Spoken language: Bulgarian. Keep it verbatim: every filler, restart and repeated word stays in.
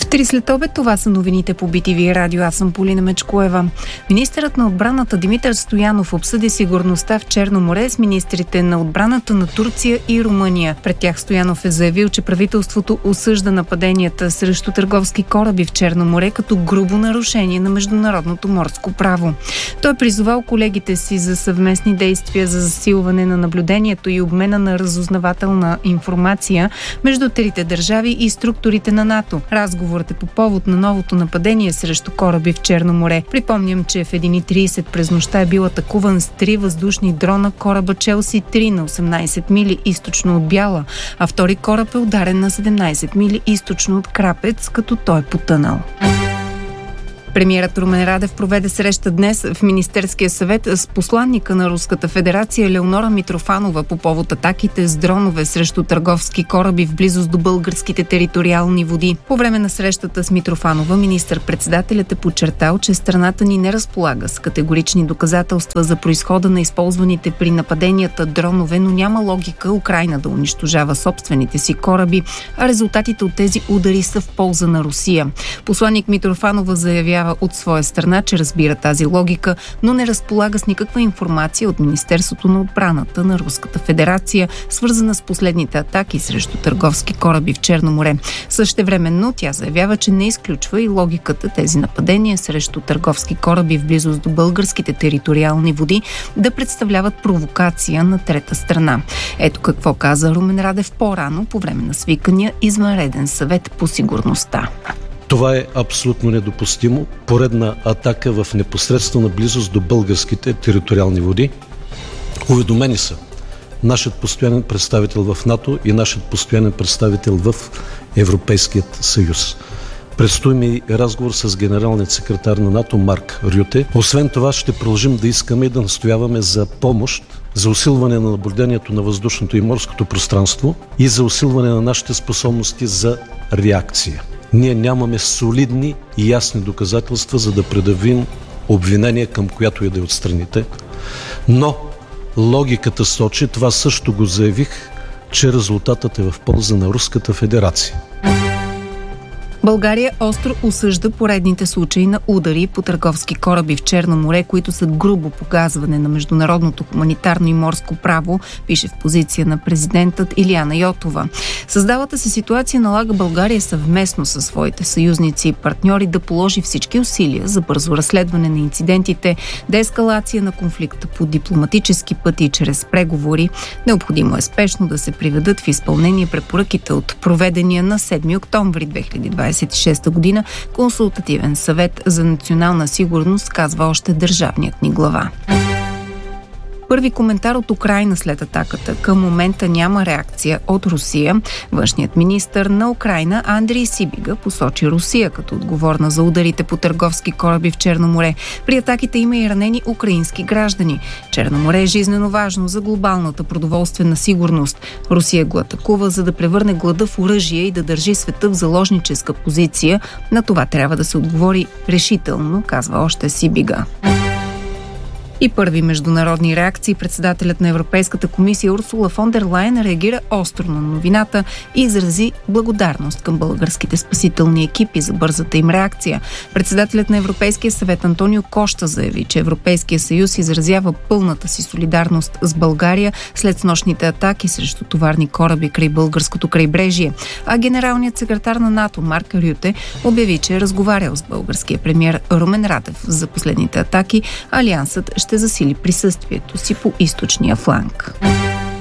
Три след обед, това са новините по Би Ти Ви радио. Аз съм Полина Мечкоева. Министърът на отбраната Димитър Стоянов обсъди сигурността в Черно море с министрите на отбраната на Турция и Румъния. Пред тях Стоянов е заявил, че правителството осъжда нападенията срещу търговски кораби в Черно море като грубо нарушение на международното морско право. Той е призовал колегите си за съвместни действия за засилване на наблюдението и обмена на разузнавателна информация между трите държави и структурите на НАТО. Разговор е по повод на новото нападение срещу кораби в Черно море. Припомням, че в едно и трийсет през нощта е бил атакуван с три въздушни дрона кораба Челси три на осемнайсет мили източно от Бяла, а втори кораб е ударен на седемнайсет мили източно от Крапец, като той е потънал. Премиерът Румен Радев проведе среща днес в Министерския съвет с посланника на Руската федерация Елеонора Митрофанова по повод атаките с дронове срещу търговски кораби в близост до българските териториални води. По време на срещата с Митрофанова министър-председателят е подчертал, че страната ни не разполага с категорични доказателства за произхода на използваните при нападенията дронове, но няма логика Украйна да унищожава собствените си кораби, а резултатите от тези удари са в полза на Русия. Посланник Митрофанова заявява от своя страна, че разбира тази логика, но не разполага с никаква информация от Министерството на отбраната на Руската федерация, свързана с последните атаки срещу търговски кораби в Черно море. Същевременно тя заявява, че не изключва и логиката тези нападения срещу търговски кораби в близост до българските териториални води да представляват провокация на трета страна. Ето какво каза Румен Радев по-рано по време на свикания извънреден съвет по сигурността. Това е абсолютно недопустимо. Поредна атака в непосредствена близост до българските териториални води. Уведомени са нашият постоянен представител в НАТО и нашият постоянен представител в Европейският съюз. Предстои ми разговор с генералният секретар на НАТО Марк Рюте. Освен това ще продължим да искаме и да настояваме за помощ за усилване на наблюдението на въздушното и морското пространство и за усилване на нашите способности за реакция. Ние нямаме солидни и ясни доказателства, за да предявим обвинение към която и да е от страните. Но логиката сочи, това също го заявих, че резултатът е в полза на Руската федерация. България остро осъжда поредните случаи на удари по търговски кораби в Черно море, които са грубо погазване на международното хуманитарно и морско право, пише в позиция на президентът Илияна Йотова. Създалата се ситуация налага България съвместно със своите съюзници и партньори да положи всички усилия за бързо разследване на инцидентите, деескалация на конфликта по дипломатически пъти и чрез преговори. Необходимо е спешно да се приведат в изпълнение препоръките от проведения на седми октомври две хиляди двадесет и шеста година Консултативен съвет за национална сигурност, казва още държавният ни глава. Първи коментар от Украйна след атаката. Към момента няма реакция от Русия. Външният министър на Украйна Андрий Сибига посочи Русия като отговорна за ударите по търговски кораби в Черно море. При атаките има и ранени украински граждани. Черно море е жизнено важно за глобалната продоволствена сигурност. Русия го атакува, за да превърне глада в оръжие и да държи света в заложническа позиция. На това трябва да се отговори решително, казва още Сибига. И първи международни реакции. Председателят на Европейската комисия Урсула фон дер Лайен реагира остро на новината и изрази благодарност към българските спасителни екипи за бързата им реакция. Председателят на Европейския съвет Антонио Кошта заяви, че Европейския съюз изразява пълната си солидарност с България след снощните атаки срещу товарни кораби край българското крайбрежие. А генералният секретар на НАТО Марк Рюте обяви, че е разговарял с българския премиер Румен Радев за последните атаки. Алиансът ще засили присъствието си по източния фланг.